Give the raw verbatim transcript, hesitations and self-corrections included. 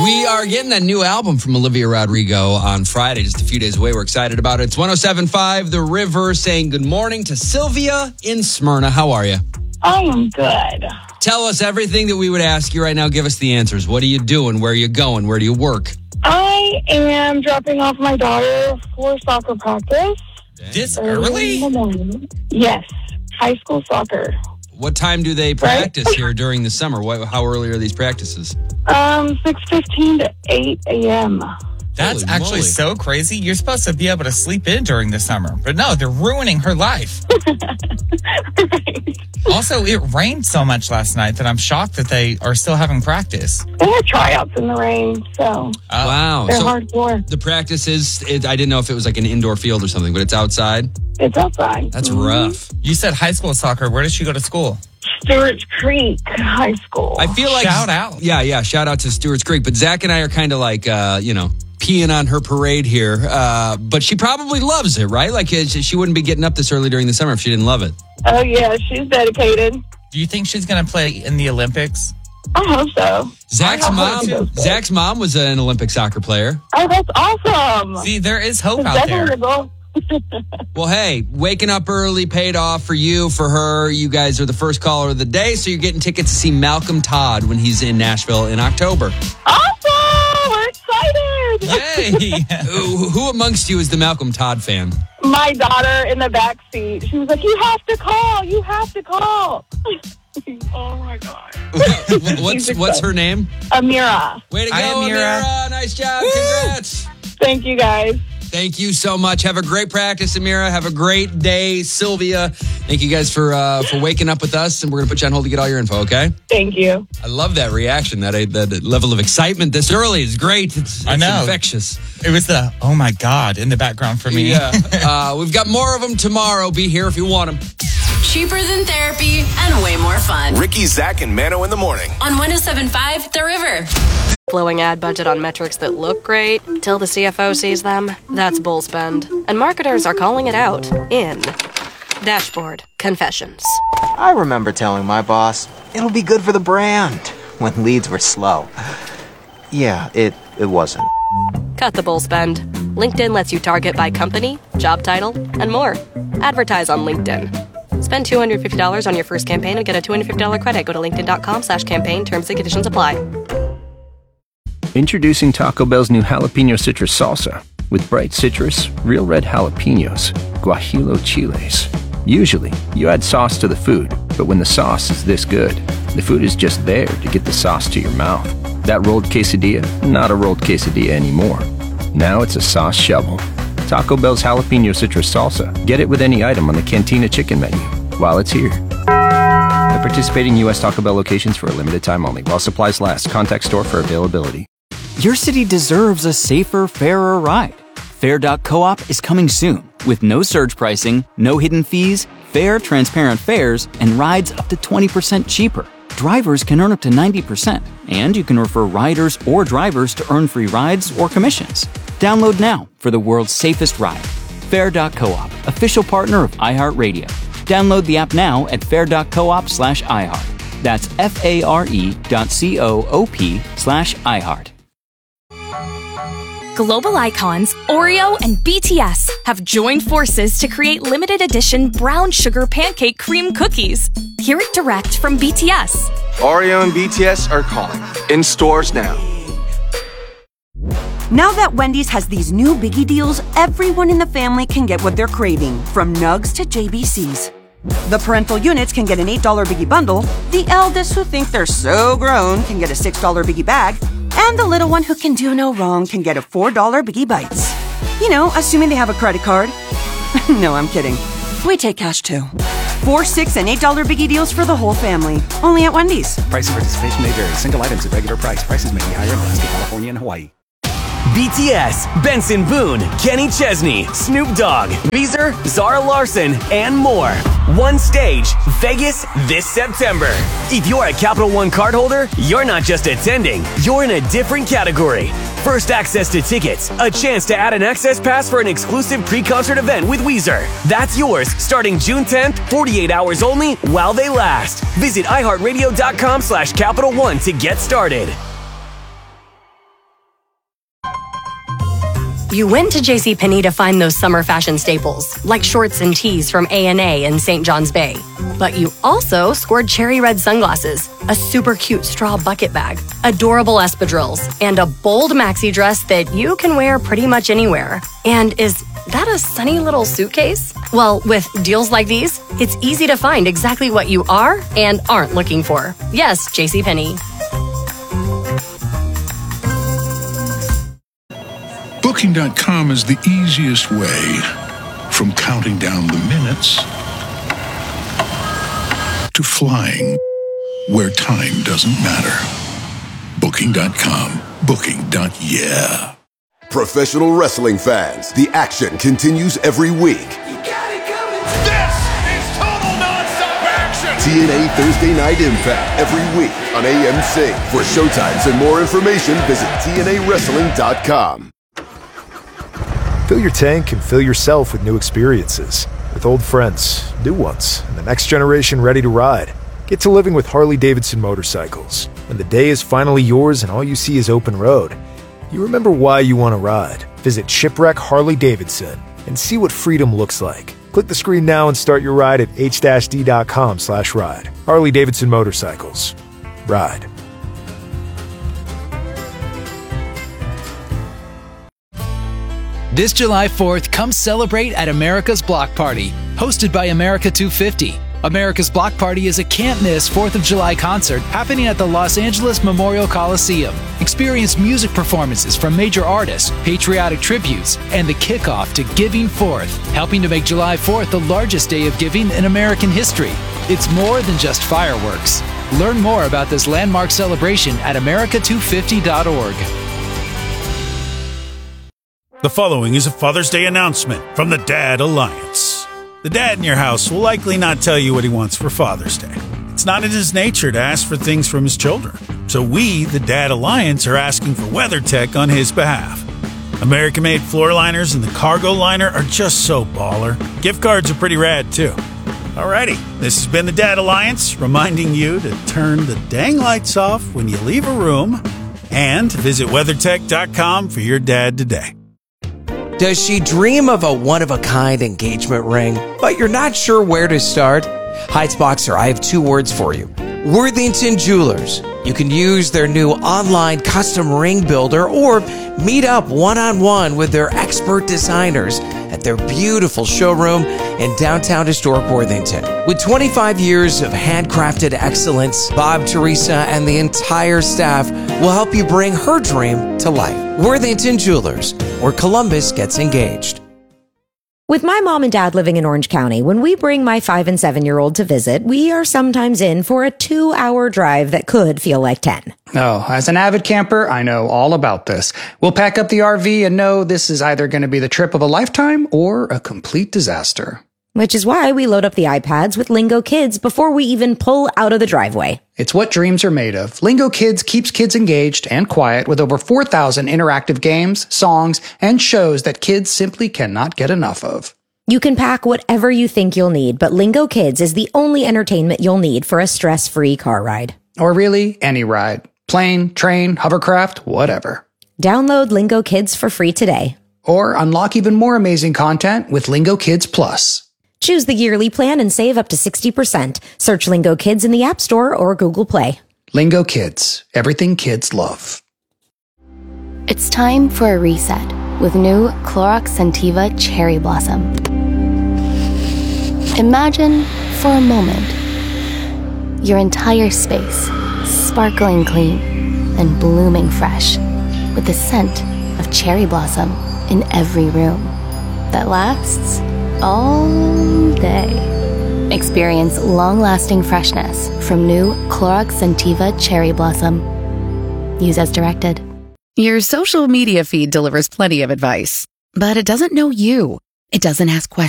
We are getting a new album from Olivia Rodrigo on Friday, just a few days away. We're excited about it. It's one oh seven point five The River saying good morning to Sylvia in Smyrna. How are you? I am good. Tell us everything that we would ask you right now. Give us the answers. What are you doing? Where are you going? Where do you work? I am dropping off my daughter for soccer practice. This early? in the morning. Yes, high school soccer. What time do they practice right? here during the summer? What, how early are these practices? Um, six fifteen to eight a.m. That's Holy actually moly. so crazy. You're supposed to be able to sleep in during the summer. But no, they're ruining her life. Right. Also, it rained so much last night that I'm shocked that they are still having practice. They had tryouts in the rain, so Uh, Wow. they're So hardcore. the practice is, it, I didn't know if it was like an indoor field or something, but it's outside. It's outside. That's Mhm. rough. You said high school soccer. Where does she go to school? Stewart's Creek High School. I feel like... Shout out. Yeah, yeah. Shout out to Stewart's Creek. But Zach and I are kind of like, uh, you know, peeing on her parade here. Uh, but she probably loves it, right? Like uh, she wouldn't be getting up this early during the summer if she didn't love it. Oh, yeah, she's dedicated. Do you think she's going to play in the Olympics? I hope so. Zach's I hope mom, she does good. Zach's mom was an Olympic soccer player. Oh, that's awesome. See, there is hope It's out definitely there. a goal. Well, hey, waking up early paid off for you, for her. You guys are the first caller of the day, so you're getting tickets to see Malcolm Todd when he's in Nashville in October. Awesome! We're excited. Yay! who, who amongst you is the Malcolm Todd fan? My daughter in the back seat. She was like, "You have to call. You have to call." Oh my god. what's what's her name? Amira. Way to go, Hi, Amira. Amira. Nice job. Congrats. Thank you guys. Thank you so much. Have a great practice, Amira. Have a great day, Sylvia. Thank you guys for uh, for waking up with us, and we're going to put you on hold to get all your info, okay? Thank you. I love that reaction, that, that level of excitement this early is great. It's, it's I know. infectious. It was the, oh my God, in the background for me. Yeah. uh, we've got more of them tomorrow. Be here if you want them. Cheaper than therapy and way more fun. Ricky, Zach, and Mano in the morning. On one oh seven point five The River. Blowing ad budget on metrics that look great till the C F O sees them, that's bull spend. And marketers are calling it out in Dashboard Confessions. I remember telling my boss, it'll be good for the brand, when leads were slow. Yeah, it, it wasn't. Cut the bull spend. LinkedIn lets you target by company, job title, and more. Advertise on LinkedIn. Spend two hundred fifty dollars on your first campaign and get a two hundred fifty dollars credit. Go to linkedin.com slash campaign. Terms and conditions apply. Introducing Taco Bell's new jalapeno citrus salsa with bright citrus, real red jalapenos, guajillo chiles. Usually, you add sauce to the food, but when the sauce is this good, the food is just there to get the sauce to your mouth. That rolled quesadilla, not a rolled quesadilla anymore. Now it's a sauce shovel. Taco Bell's jalapeno citrus salsa. Get it with any item on the Cantina chicken menu while it's here. At participating U S Taco Bell locations for a limited time only. While supplies last, contact store for availability. Your city deserves a safer, fairer ride. Fair dot coop is coming soon with no surge pricing, no hidden fees, fair, transparent fares, and rides up to twenty percent cheaper. Drivers can earn up to ninety percent, and you can refer riders or drivers to earn free rides or commissions. Download now for the world's safest ride. Fair dot coop, official partner of iHeartRadio. Download the app now at fair dot coop slash iHeart. That's F-A-R-E dot C-O-O-P slash iHeart. Global icons Oreo and B T S have joined forces to create limited edition brown sugar pancake cream cookies. Hear it direct from B T S. Oreo and B T S are calling. In stores now. Now that Wendy's has these new biggie deals, everyone in the family can get what they're craving, from nugs to J B Cs. The parental units can get an eight dollar biggie bundle, the eldest who think they're so grown can get a six dollar biggie bag, and the little one who can do no wrong can get a four dollar Biggie Bites. You know, assuming they have a credit card. No, I'm kidding. We take cash too. Four, six, and eight dollar Biggie deals for the whole family. Only at Wendy's. Price and participation may vary. Single items at regular price. Prices may be higher in Alaska, California, and Hawaii. B T S, Benson Boone, Kenny Chesney, Snoop Dogg, Weezer, Zara Larson, and more. One stage, Vegas this September. If you're a Capital One cardholder, you're not just attending, you're in a different category. First access to tickets, a chance to add an access pass for an exclusive pre-concert event with Weezer. That's yours starting June tenth, forty-eight hours only while they last. Visit iHeartRadio.com slash Capital One to get started. You went to JCPenney to find those summer fashion staples, like shorts and tees from A and A in Saint John's Bay. But you also scored cherry red sunglasses, a super cute straw bucket bag, adorable espadrilles, and a bold maxi dress that you can wear pretty much anywhere. And is that a sunny little suitcase? Well, with deals like these, it's easy to find exactly what you are and aren't looking for. Yes, JCPenney. Booking dot com is the easiest way from counting down the minutes to flying where time doesn't matter. Booking dot com. Booking. Yeah. Professional wrestling fans, the action continues every week. This is total nonstop action. T N A Thursday Night Impact every week on A M C. For showtimes and more information, visit T N A wrestling dot com. Fill your tank and fill yourself with new experiences. With old friends, new ones, and the next generation ready to ride. Get to living with Harley-Davidson motorcycles. When the day is finally yours and all you see is open road, you remember why you want to ride. Visit Shipwreck Harley Davidson and see what freedom looks like. Click the screen now and start your ride at h d dot com slash ride. Harley-Davidson Motorcycles. Ride. This July fourth, come celebrate at America's Block Party, hosted by America two fifty. America's Block Party is a can't-miss fourth of July concert happening at the Los Angeles Memorial Coliseum. Experience music performances from major artists, patriotic tributes, and the kickoff to Giving Fourth, helping to make July fourth the largest day of giving in American history. It's more than just fireworks. Learn more about this landmark celebration at america two fifty dot org. The following is a Father's Day announcement from the Dad Alliance. The dad in your house will likely not tell you what he wants for Father's Day. It's not in his nature to ask for things from his children. So we, the Dad Alliance, are asking for WeatherTech on his behalf. American-made floor liners and the cargo liner are just so baller. Gift cards are pretty rad, too. Alrighty, this has been the Dad Alliance, reminding you to turn the dang lights off when you leave a room and visit weathertech dot com for your dad today. Does she dream of a one-of-a-kind engagement ring, but you're not sure where to start? Heights Boxer, I have two words for you. Worthington Jewelers. You can use their new online custom ring builder or meet up one-on-one with their expert designers at their beautiful showroom in downtown historic Worthington. With twenty-five years of handcrafted excellence, Bob, Teresa, and the entire staff will help you bring her dream to life. Worthington Jewelers, where Columbus gets engaged. With my mom and dad living in Orange County, when we bring my five and seven year old to visit, we are sometimes in for a two hour drive that could feel like ten. Oh, as an avid camper, I know all about this. We'll pack up the R V and know this is either going to be the trip of a lifetime or a complete disaster. Which is why we load up the iPads with Lingo Kids before we even pull out of the driveway. It's what dreams are made of. Lingo Kids keeps kids engaged and quiet with over four thousand interactive games, songs, and shows that kids simply cannot get enough of. You can pack whatever you think you'll need, but Lingo Kids is the only entertainment you'll need for a stress-free car ride. Or really, any ride. Plane, train, hovercraft, whatever. Download Lingo Kids for free today. Or unlock even more amazing content with Lingo Kids Plus. Choose the yearly plan and save up to sixty percent. Search Lingo Kids in the App Store or Google Play. Lingo Kids. Everything kids love. It's time for a reset with new Clorox Scentiva Cherry Blossom. Imagine for a moment your entire space sparkling clean and blooming fresh with the scent of cherry blossom in every room that lasts all day. Experience long-lasting freshness from new Clorox Scentiva Cherry Blossom. Use as directed. Your social media feed delivers plenty of advice, but it doesn't know you. It doesn't ask questions.